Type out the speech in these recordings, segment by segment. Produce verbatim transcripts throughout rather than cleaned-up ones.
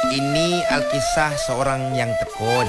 Ini Alkisah seorang yang tekun,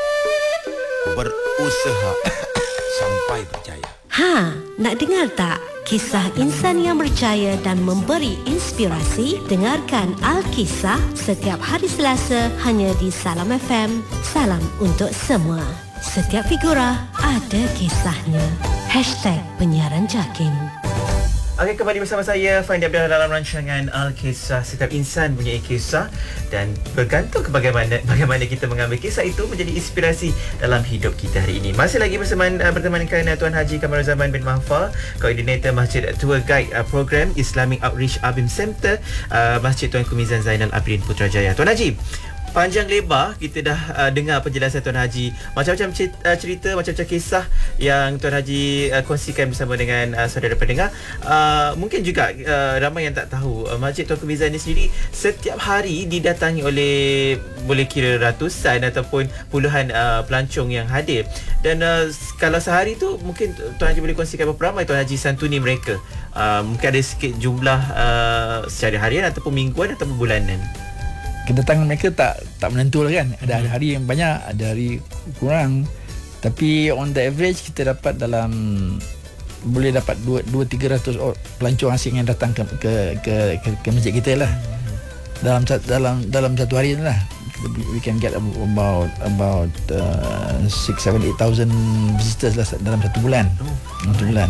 berusaha sampai berjaya. Ha, nak dengar tak? Kisah insan yang berjaya dan memberi inspirasi? Dengarkan Alkisah setiap hari Selasa hanya di Salam F M. Salam untuk semua. Setiap figura ada kisahnya. Hashtag Penyiaran Jakim. Okey, kembali bersama saya Fandi Abdullah dalam rancangan Alkisah. Setiap insan punya kisah dan bergantung ke bagaimana bagaimana kita mengambil kisah itu menjadi inspirasi dalam hidup kita hari ini. Masih lagi bersama uh, bertemankan uh, Tuan Haji Kamaruzaman bin Mahfal, Koordinator Masjid Tour Guide uh, Program Islamic Outreach Abim Center, uh, Masjid Tuanku Mizan Zainal Abidin Putrajaya. Tuan Haji, panjang lebar kita dah uh, dengar penjelasan Tuan Haji, macam-macam cerita, uh, cerita macam-macam kisah yang Tuan Haji uh, kongsikan bersama dengan uh, saudara pendengar. Uh, mungkin juga uh, ramai yang tak tahu, uh, Masjid Tuanku Mizan ini sendiri setiap hari didatangi oleh boleh kira ratusan ataupun puluhan uh, pelancong yang hadir. Dan uh, kalau sehari tu mungkin Tuan Haji boleh kongsikan berapa ramai Tuan Haji santuni mereka. Uh, mungkin ada sikit jumlah uh, secara harian ataupun mingguan ataupun bulanan. Kedatangan mereka tak tak menentu lah kan. Ada hmm. hari yang banyak, ada hari kurang. Tapi on the average kita dapat dalam boleh dapat dua tiga ratus pelancong asing yang datang ke ke ke, ke, ke masjid kita lah. Hmm. Dalam dalam dalam satu hari lah. We can get about about uh, six seven eight thousand visitors lah dalam satu bulan. Oh. Satu bulan.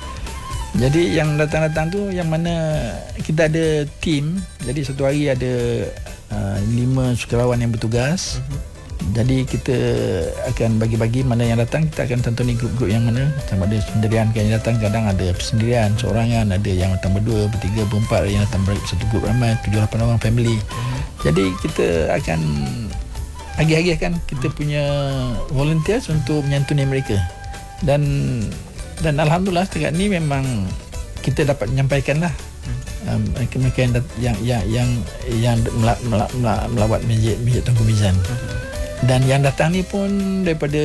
Jadi yang datang-datang tu yang mana kita ada team. Jadi satu hari ada Uh, lima sukarelawan yang bertugas. Uh-huh. Jadi kita akan bagi-bagi mana yang datang. Kita akan tentuni grup-grup yang mana. Sama ada sendirian kan yang datang. Kadang ada persendirian, seorangan. Ada yang datang berdua, bertiga, berempat. Ada yang datang satu grup ramai, tujuh lapan orang family. Uh-huh. Jadi kita akan agih-agihkan kita punya volunteers untuk menyantuni mereka. Dan dan Alhamdulillah setakat ni memang kita dapat menyampaikan lah Um, mereka yang, yang yang yang yang melawat melawat masjid masjid Tuanku Mizan. Dan yang datang ni pun daripada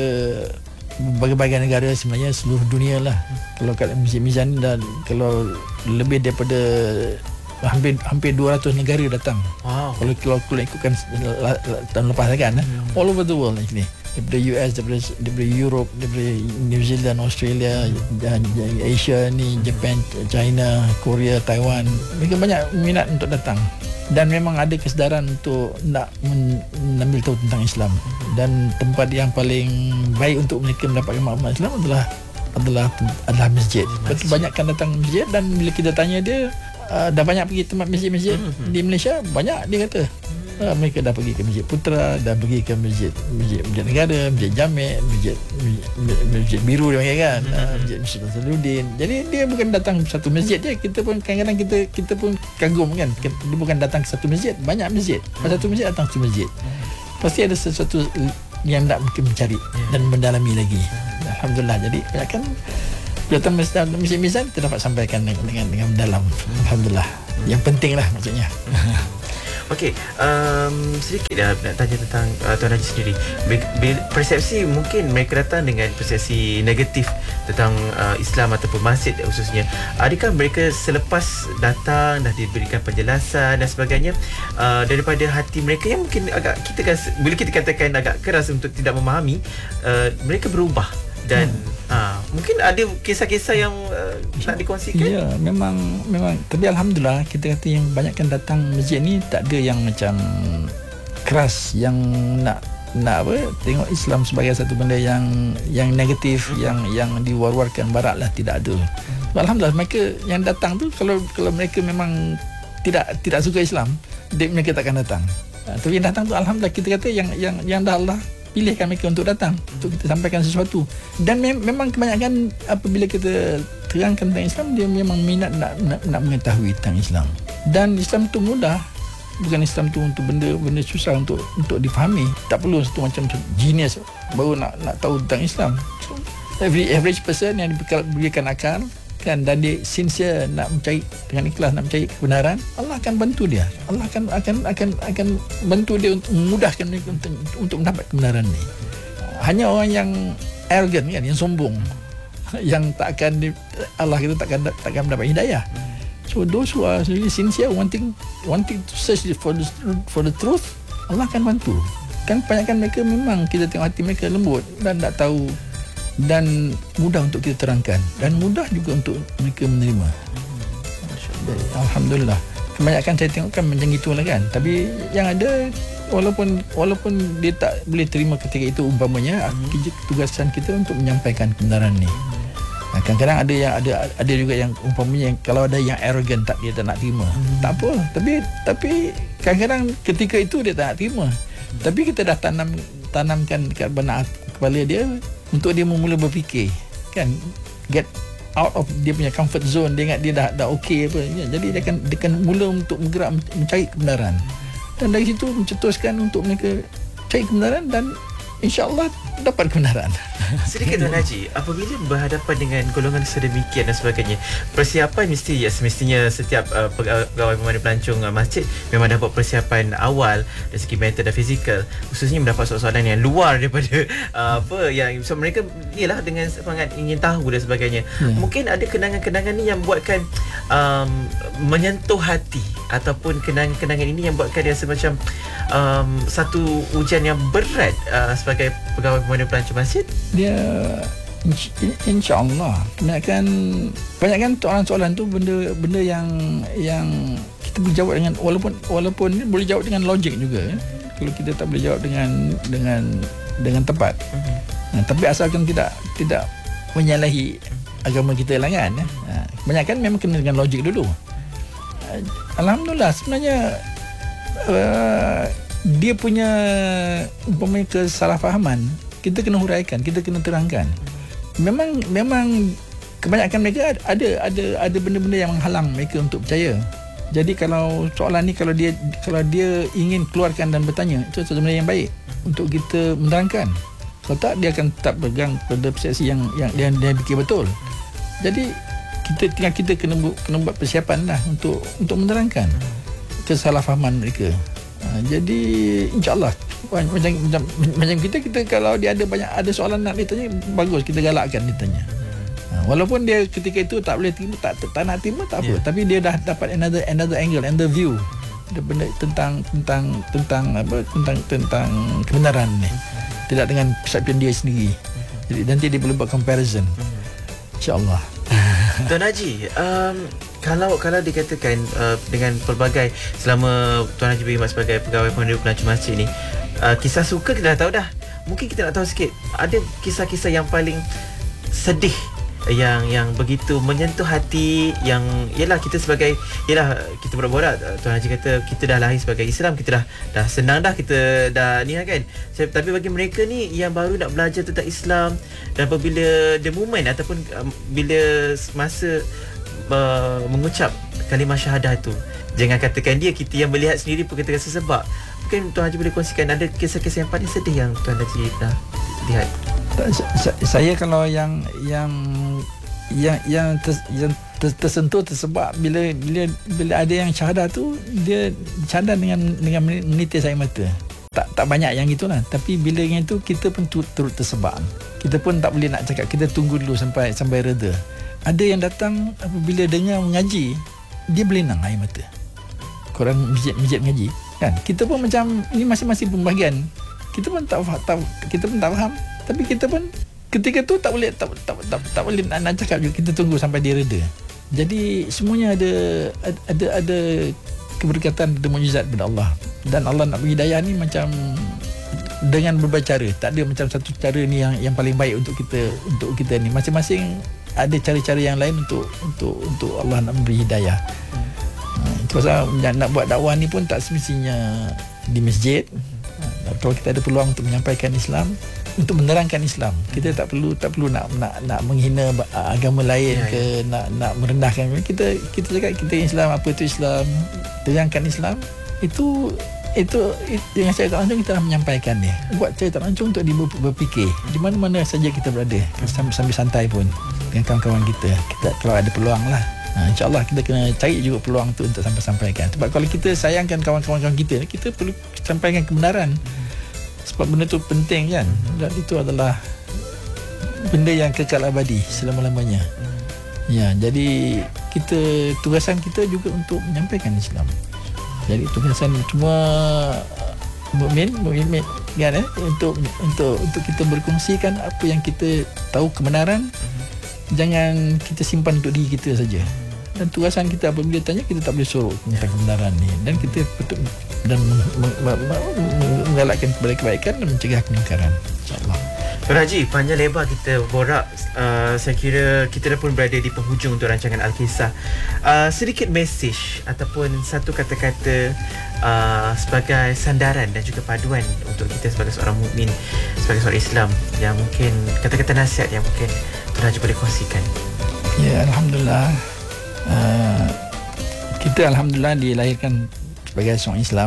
berbagai negara, sebenarnya seluruh dunia lah. Kalau kat Masjid Mizan dan kalau lebih daripada hampir hampir dua ratus negara datang. Wow. Kalau kalau kalau ikutkan tahun lepas kan, hmm. all over the world actually. Daripada U S, daripada, daripada Europe, daripada New Zealand, Australia, dan Asia ni, Japan, China, Korea, Taiwan. Mereka banyak minat untuk datang. Dan memang ada kesedaran untuk nak menambil tahu tentang Islam. Dan tempat yang paling baik untuk mereka mendapatkan maklumat Islam adalah adalah adalah masjid. Betul, banyak kan datang masjid. Dan bila kita tanya dia, uh, dah banyak pergi tempat masjid-masjid di Malaysia, banyak dia kata. Uh, mereka dah pergi ke Masjid Putra, dah pergi ke Masjid Masjid, masjid Negara, Masjid Jamek, Masjid Masjid, masjid Biru dia panggil kan, uh, Masjid Sultan Salahuddin. Jadi dia bukan datang satu masjid je. Kita pun kadang-kadang kita kita pun kagum kan. Dia bukan datang ke satu masjid, banyak masjid. Pas satu masjid datang satu masjid. Pasti ada sesuatu yang nak mungkin mencari dan mendalami lagi. Alhamdulillah. Jadi kan datang Masjid Masjid Mizan kita dapat sampaikan dengan dengan, dengan mendalam. Alhamdulillah. Yang penting lah maksudnya. Okey, um, sedikit dah nak tanya tentang uh, Tuan Haji sendiri. Persepsi mungkin mereka datang dengan persepsi negatif tentang uh, Islam ataupun masjid khususnya. Adakah mereka selepas datang dah diberikan penjelasan dan sebagainya, uh, daripada hati mereka yang mungkin agak kita kan, bila kita katakan agak keras untuk tidak memahami, uh, mereka berubah dan hmm. ha, mungkin ada kisah-kisah yang uh, nak dikongsikan? Ya, memang memang tapi alhamdulillah kita kata yang banyakkan datang masjid ni tak ada yang macam keras, yang nak nak apa tengok Islam sebagai satu benda yang yang negatif, hmm. yang yang diwar-warkan barat lah, tidak ada. Hmm. Alhamdulillah mereka yang datang tu kalau kalau mereka memang tidak tidak suka Islam, dia, mereka takkan datang. Ha, tapi yang datang tu alhamdulillah kita kata yang yang yang dah Allah pilihkan mereka untuk datang, hmm. untuk kita sampaikan sesuatu. Dan mem- memang kebanyakan apabila kita terangkan tentang Islam, dia memang minat nak, nak, nak mengetahui tentang Islam. Dan Islam tu mudah. Bukan Islam tu untuk benda benda susah untuk untuk difahami. Tak perlu satu macam genius baru nak nak tahu tentang Islam. So, every average person yang diberikan akal kan, dan dia sincere nak mencari dengan ikhlas nak mencari kebenaran, Allah akan bantu dia. Allah akan akan akan akan bantu dia untuk memudahkan mereka untuk, untuk mendapat kebenaran ni. Hanya orang yang arrogant kan, yang sombong, yang tak akan Allah kita takkan takkan mendapat hidayah. So those who are really sincere wanting wanting to search for the for the truth, Allah akan bantu. Kan kebanyakan mereka memang kita tengok hati mereka lembut dan tak tahu dan mudah untuk kita terangkan dan mudah juga untuk mereka menerima. Jadi, alhamdulillah. Kebanyakan saya tengok kan macam itulah kan. Tapi yang ada walaupun walaupun dia tak boleh terima ketika itu umpamanya hmm. tugasan kita untuk menyampaikan kebenaran ni. Nah, kadang-kadang ada yang ada ada juga yang umpamanya yang, kalau ada yang arrogant tak dia tak nak terima. Hmm. Tak apa. Tapi tapi kadang-kadang ketika itu dia tak nak terima. Hmm. Tapi kita dah tanam tanamkan dekat benak kepala dia untuk dia mula berfikir. Kan get out of dia punya comfort zone. Dia ingat dia dah dah okey apa. Ya, jadi dia akan dia akan mula untuk bergerak mencari kebenaran. Dan dari situ mencetuskan untuk mereka cari kebenaran dan insya-Allah dapat kebenaran. Sedikit Tuan Haji, apabila berhadapan dengan golongan sedemikian dan sebagainya, persiapan mesti ya semestinya setiap uh, pegawai pemandu pelancong uh, masjid memang dah buat persiapan awal dari segi mental dan fizikal, khususnya mendapat soalan yang luar daripada uh, apa yang so mereka ialah dengan semangat ingin tahu dan sebagainya. Hmm. Mungkin ada kenangan-kenangan ni yang buatkan um, menyentuh hati ataupun kenangan-kenangan ini yang buatkan dia semacam um, satu ujian yang berat uh, sebagai pegawai pemandu pelancong masjid. Dia insya-Allah kebanyakan kebanyakan soalan-soalan tu benda benda yang yang kita boleh jawab dengan walaupun walaupun boleh jawab dengan logik juga ya. Kalau kita tak boleh jawab dengan dengan dengan tepat. Uh-huh. Nah, tapi asalkan tidak tidak menyalahi agama kita lah kan. Nah, kebanyakan memang kena dengan logik dulu. Alhamdulillah sebenarnya uh, dia punya umpamanya kesalahfahaman kita kena huraikan, kita kena terangkan. Memang memang kebanyakan mereka ada ada ada benda-benda yang menghalang mereka untuk percaya. Jadi kalau soalan ni kalau dia kalau dia ingin keluarkan dan bertanya, itu satu benda yang baik untuk kita menerangkan. Kalau tak dia akan tetap pegang pada persepsi yang yang dia dia fikir betul. Jadi kita tinggal kita kena kena buat persiapan lah untuk untuk menerangkan kesalahfahaman mereka. Ha, jadi insya-Allah macam, macam macam kita kita kalau dia ada banyak ada soalan nak ditanya, bagus kita galakkan ditanya. Ha, walaupun dia ketika itu tak boleh terima, tak tak nak terima tak apa, yeah. Tapi dia dah dapat another another angle, another view. Dia benda tentang tentang tentang apa tentang tentang kebenaran ni. Tidak dengan persepsi dia sendiri. Jadi nanti dia boleh buat comparison. Insya-Allah. Tuan Haji, um, kalau kalau dikatakan uh, dengan pelbagai selama Tuan Haji berkhidmat sebagai pegawai pemandu pelancong masjid ni, uh, kisah suka kita dah tahu dah. Mungkin kita nak tahu sikit, ada kisah-kisah yang paling sedih yang yang begitu menyentuh hati, yang ialah kita sebagai ialah kita borak-borak Tuan Haji kata kita dah lahir sebagai Islam, kita dah dah senang dah, kita dah ni kan. Tapi bagi mereka ni yang baru nak belajar tentang Islam, dan apabila the moment ataupun um, bila masa uh, mengucap kalimah syahadah tu, jangan katakan dia, kita yang melihat sendiri pun kita rasa sebab. Mungkin Tuan Haji boleh kongsikan ada kisah-kisah yang paling sedih yang Tuan Haji pernah lihat. Saya kalau yang yang yang yang, ter, yang ter, tersentuh tersebab bila bila bila ada yang syahadah tu, dia syahadah dengan dengan menitis air mata. Tak tak banyak yang gitulah, tapi bila yang itu kita pun turut, turut tersebab. Kita pun tak boleh nak cakap, kita tunggu dulu sampai sampai reda. Ada yang datang apabila dengar mengaji, dia berlinang air mata. Korang masjid-masjid mengaji kan, kita pun macam ini masing-masing pembahagian. Kita pun tak tahu, kita pun tak faham. Tapi kita pun ketika tu tak boleh tak tak tak, tak boleh nak, nak cakap juga, kita tunggu sampai dia reda. Jadi semuanya ada ada ada keberkatan, ada mukjizat daripada Allah. Dan Allah nak bagi hidayah ni macam dengan berbagai cara. Tak ada macam satu cara ni yang yang paling baik untuk kita untuk kita ni. Masing-masing ada cara-cara yang lain untuk untuk untuk Allah nak beri hidayah. Hmm. Itu pasal nak buat dakwah ni pun tak semestinya di masjid. Hmm. Kalau kita ada peluang untuk menyampaikan Islam, untuk menerangkan Islam, kita tak perlu tak perlu nak nak nak menghina agama lain ya, ke ya. nak nak merendahkan. Kita kita cakap kita Islam, apa itu Islam, terangkan Islam. Itu itu, itu yang saya tak langsung kita dah menyampaikan ni. Buat saya tak langsung untuk dia berfikir di mana-mana saja kita berada, sambil, sambil santai pun dengan kawan-kawan kita. Kita kalau ada peluang lah. Ha, InsyaAllah kita kena cari juga peluang tu untuk sampai-sampaikan. Sebab kalau kita sayangkan kawan-kawan kita, kita perlu sampaikan kebenaran. Sebab benda tu penting kan. Dan itu adalah benda yang kekal abadi selama-lamanya. Ya, jadi kita tugasan kita juga untuk menyampaikan Islam. Jadi tugasan semua mukmin mukmin kan eh untuk untuk untuk kita berkongsikan apa yang kita tahu kebenaran. Mm-hmm. Jangan kita simpan untuk diri kita saja. Dan tugasan kita apabila tanya, kita tak boleh suruh tentang kebenaran ni, dan kita betul dan menggalakkan kepada kebaikan dan mencegah kemungkaran, insya-Allah. Tuan Haji, panjang lebar kita borak. uh, Saya kira kita dah pun berada di penghujung untuk rancangan Al-Kisah. uh, Sedikit mesej ataupun satu kata-kata uh, sebagai sandaran dan juga paduan untuk kita sebagai seorang mukmin, sebagai seorang Islam, yang mungkin kata-kata nasihat yang mungkin Tuan Haji boleh kongsikan. Ya, Alhamdulillah, uh, kita Alhamdulillah dilahirkan sebagai seorang Islam.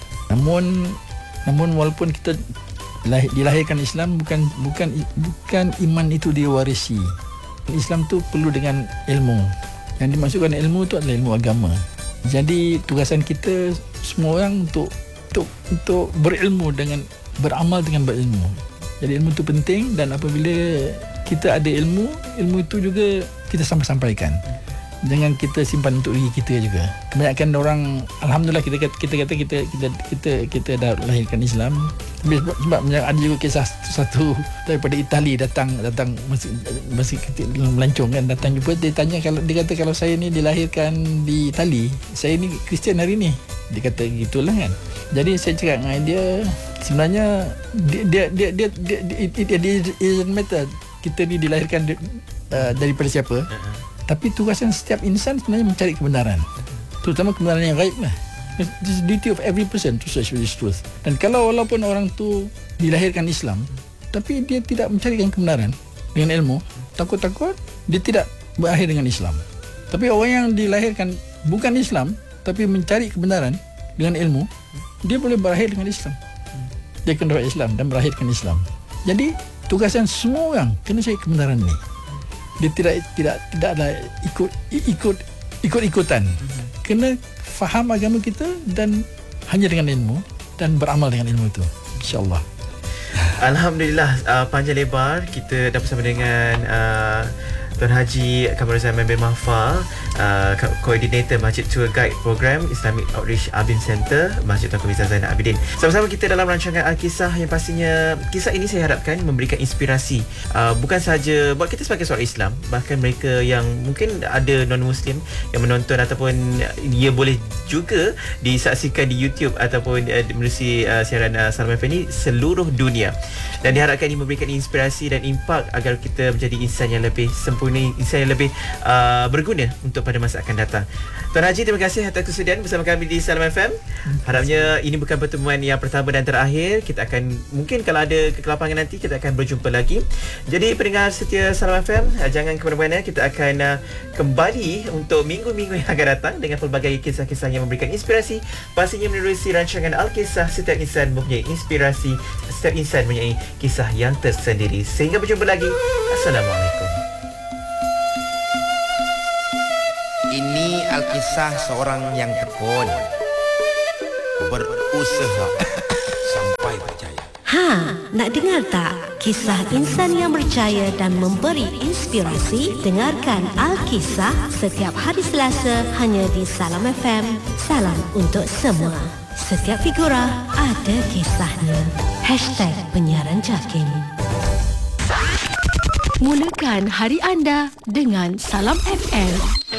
Namun Namun walaupun kita dilahirkan Islam, bukan bukan bukan iman itu diwarisi. Islam tu perlu dengan ilmu. Yang dimaksudkan ilmu tu adalah ilmu agama. Jadi tugasan kita semua orang untuk untuk untuk berilmu dengan beramal dengan berilmu. Jadi ilmu tu penting, dan apabila kita ada ilmu, ilmu itu juga kita sampaikan. Jangan kita simpan untuk diri kita juga. Kebanyakan orang, alhamdulillah, kita kita kata kita kita kita kita dah lahirkan Islam. Sebab, sebab ada juga kisah satu daripada Itali datang datang masih masih kecil melancong kan, datang jumpa, dia tanya, kalau dia kata kalau saya ni dilahirkan di Itali, saya ni Kristian hari ni. Dia kata gitulah kan. Jadi saya cakap dengan dia, sebenarnya dia dia dia dia, dia, dia it, it, it, it doesn't matter kita ni dilahirkan di, uh, daripada siapa. Uh-huh. Tapi tugasan setiap insan sebenarnya mencari kebenaran, terutama kebenaran yang gaib lah. This is the duty of every person to search for this truth. Dan kalau walaupun orang tu dilahirkan Islam, tapi dia tidak mencarikan kebenaran dengan ilmu, takut-takut dia tidak berakhir dengan Islam. Tapi orang yang dilahirkan bukan Islam, tapi mencari kebenaran dengan ilmu, dia boleh berakhir dengan Islam. Dia akan dapat Islam dan berakhirkan Islam. Jadi tugasan semua orang kena cari kebenaran ni. Dia tidak tidak tidaklah ikut ikut ikut-ikutan. Mm-hmm. Kena faham agama kita dan hanya dengan ilmu dan beramal dengan ilmu itu, insya-Allah. Alhamdulillah, uh, panjang lebar kita dah bersama dengan uh, Tuan Haji Kamaruzaman bin Mahfal, uh, Koordinator Masjid Tour Guide Program Islamic Outreach Abin Center, Masjid Tuan Komisar Zainal Abidin. Sama-sama kita dalam rancangan Al-Kisah, yang pastinya kisah ini saya harapkan memberikan inspirasi, uh, bukan sahaja buat kita sebagai seorang Islam, bahkan mereka yang mungkin ada non-Muslim yang menonton, ataupun ia boleh juga disaksikan di YouTube ataupun uh, menerusi uh, siaran uh, Salam F M ini seluruh dunia. Dan diharapkan ini memberikan inspirasi dan impak agar kita menjadi insan yang lebih sempurna, insan yang lebih uh, berguna untuk pada masa akan datang. Tuan Haji, terima kasih atas kesediaan bersama kami di Salam F M. Harapnya ini bukan pertemuan yang pertama dan terakhir. Kita akan, mungkin kalau ada kekelapangan nanti, kita akan berjumpa lagi. Jadi pendengar setia Salam F M, uh, jangan ke mana-mana. Kita akan uh, kembali untuk minggu-minggu yang akan datang dengan pelbagai kisah-kisah yang memberikan inspirasi. Pastinya menerusi rancangan Al-Kisah, setiap insan mempunyai inspirasi, setiap insan mempunyai kisah yang tersendiri. Sehingga berjumpa lagi. Assalamualaikum. Ini Alkisah seorang yang tekun, berusaha sampai berjaya. Ha, nak dengar tak? Kisah insan yang berjaya dan memberi inspirasi? Dengarkan Al-Kisah setiap hari Selasa hanya di Salam F M. Salam untuk semua. Setiap figura ada kisahnya. Hashtag penyiaran Jakim. Mulakan hari anda dengan Salam F M.